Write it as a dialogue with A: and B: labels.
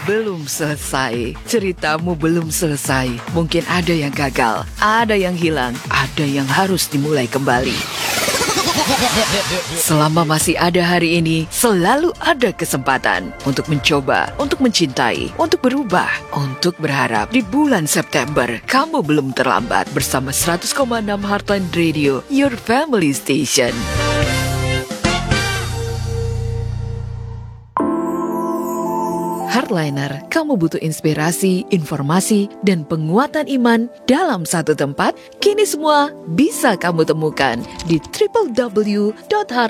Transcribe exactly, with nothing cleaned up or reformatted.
A: belum selesai. Ceritamu belum selesai. Mungkin ada yang gagal, ada yang hilang, ada yang harus dimulai kembali. Selama masih ada hari ini, selalu ada kesempatan untuk mencoba, untuk mencintai, untuk berubah, untuk berharap. Di bulan September, kamu belum terlambat bersama seratus koma enam Heartline Radio, your family station. Heartliner, kamu butuh inspirasi, informasi, dan penguatan iman dalam satu tempat? Kini semua bisa kamu temukan di w w w dot heartliner